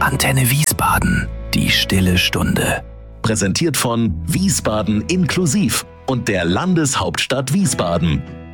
Antenne Wiesbaden. Die stille Stunde. Präsentiert von Wiesbaden inklusiv und der Landeshauptstadt Wiesbaden.